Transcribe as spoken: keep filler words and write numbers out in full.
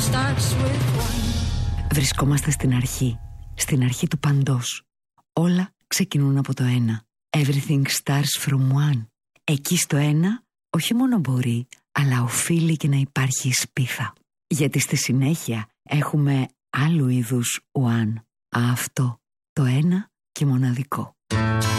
Βρισκόμαστε στην αρχή, στην αρχή του παντός. Όλα ξεκινούν από το ένα. Everything starts from one. Εκεί στο ένα, όχι μόνο μπορεί, αλλά οφείλει και να υπάρχει η σπίθα. Γιατί στη συνέχεια έχουμε άλλου είδους one. Αυτό, το ένα και μοναδικό.